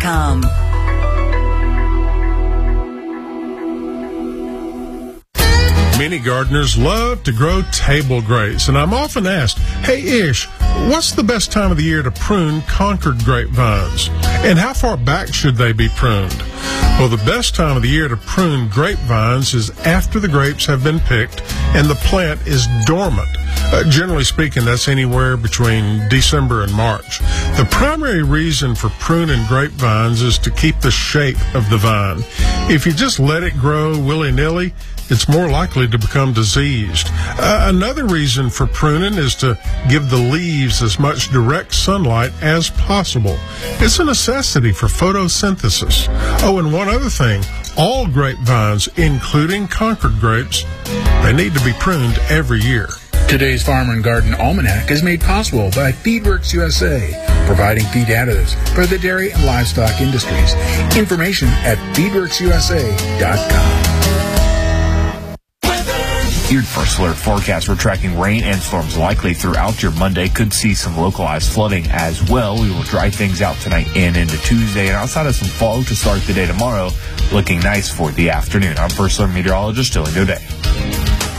FeedworksUSA.com. Many gardeners love to grow table grapes, and I'm often asked, hey Ish, what's the best time of the year to prune Concord grapevines? And how far back should they be pruned? Well, the best time of the year to prune grapevines is after the grapes have been picked and the plant is dormant. Generally speaking, that's anywhere between December and March. The primary reason for pruning grapevines is to keep the shape of the vine. If you just let it grow willy-nilly, it's more likely to become diseased. Another reason for pruning is to give the leaves as much direct sunlight as possible. It's a necessity for photosynthesis. Oh, and one other thing, all grapevines, including Concord grapes, they need to be pruned every year. Today's Farmer and Garden Almanac is made possible by Feedworks USA, providing feed additives for the dairy and livestock industries. Information at feedworksusa.com. Your first alert forecast, we're tracking rain and storms likely throughout your Monday. Could see some localized flooding as well. We will dry things out tonight and into Tuesday. And outside of some fog to start the day tomorrow, looking nice for the afternoon. I'm First Alert Meteorologist Dylan Goday.